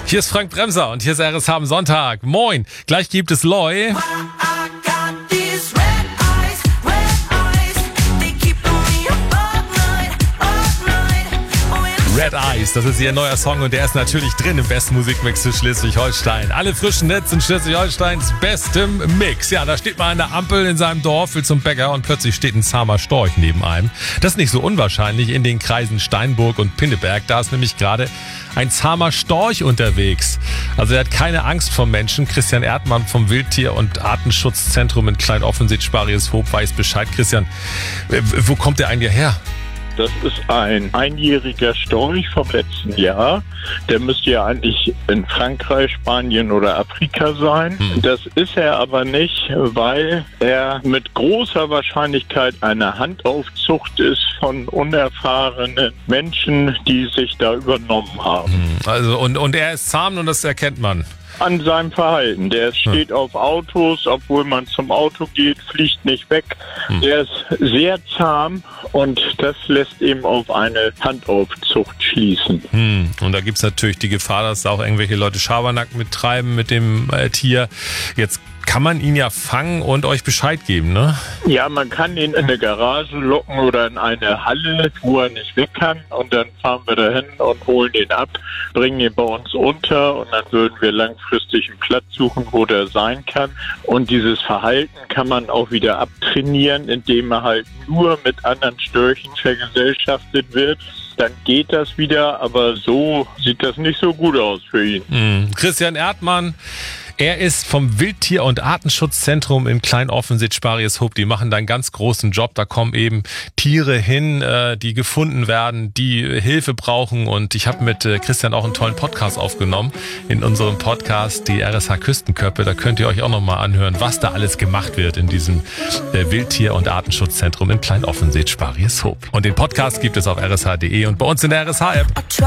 Hier ist Frank Bremser und hier ist RSH am Sonntag. Moin, gleich gibt es Loi. Red Eyes, das ist ihr neuer Song und der ist natürlich drin im besten Musikmix zu Schleswig-Holstein. Alle frischen Hits in Schleswig-Holsteins bestem Mix. Ja, da steht man an der Ampel in seinem Dorf, will zum Bäcker und plötzlich steht ein zahmer Storch neben einem. Das ist nicht so unwahrscheinlich in den Kreisen Steinburg und Pinneberg. Da ist nämlich gerade ein zahmer Storch unterwegs. Also er hat keine Angst vor Menschen. Christian Erdmann vom Wildtier- und Artenschutzzentrum in Klein-Offensied-Sparrieshoop weiß Bescheid. Christian, wo kommt der eigentlich her? Das ist ein einjähriger Storch vom letzten Jahr. Der müsste ja eigentlich in Frankreich, Spanien oder Afrika sein. Das ist er aber nicht, weil er mit großer Wahrscheinlichkeit eine Handaufzucht ist von unerfahrenen Menschen, die sich da übernommen haben. Also und er ist zahm und das erkennt man. An seinem Verhalten. Der steht auf Autos, obwohl man zum Auto geht, fliegt nicht weg. Der ist sehr zahm und das lässt eben auf eine Handaufzucht schließen. Und da gibt's natürlich die Gefahr, dass da auch irgendwelche Leute Schabernack mittreiben mit dem Tier. Jetzt kann man ihn ja fangen und euch Bescheid geben, ne? Ja, man kann ihn in eine Garage locken oder in eine Halle, wo er nicht weg kann. Und dann fahren wir dahin und holen ihn ab, bringen ihn bei uns unter und dann würden wir langfristig einen Platz suchen, wo der sein kann. Und dieses Verhalten kann man auch wieder abtrainieren, indem er halt nur mit anderen Störchen vergesellschaftet wird. Dann geht das wieder, aber so sieht das nicht so gut aus für ihn. Christian Erdmann, er ist vom Wildtier- und Artenschutzzentrum in Klein-Offensied-Sparrieshoop. Die machen da einen ganz großen Job. Da kommen eben Tiere hin, die gefunden werden, die Hilfe brauchen. Und ich habe mit Christian auch einen tollen Podcast aufgenommen. In unserem Podcast, die RSH Küstenköppe. Da könnt ihr euch auch nochmal anhören, was da alles gemacht wird in diesem Wildtier- und Artenschutzzentrum in Klein-Offensied-Sparrieshoop. Und den Podcast gibt es auf rsh.de und bei uns in der RSH-App.